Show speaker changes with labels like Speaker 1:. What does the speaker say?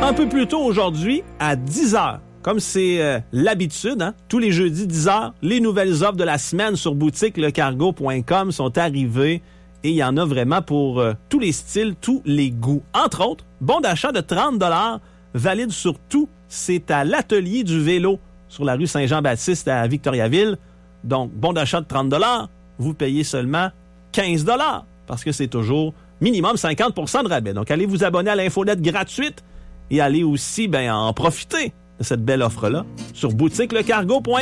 Speaker 1: Un peu plus tôt aujourd'hui, à 10h, comme c'est l'habitude, hein, tous les jeudis 10h, les nouvelles offres de la semaine sur boutiquelecargo.com sont arrivées et il y en a vraiment pour tous les styles, tous les goûts. Entre autres, bon d'achat de 30$, valide sur tout. C'est à l'Atelier du vélo sur la rue Saint-Jean-Baptiste à Victoriaville. Donc, bon d'achat de 30$, vous payez seulement 15$ parce que c'est toujours minimum 50% de rabais. Donc, allez vous abonner à l'infolette gratuite et allez aussi en profiter de cette belle offre-là sur boutiquelecargo.com.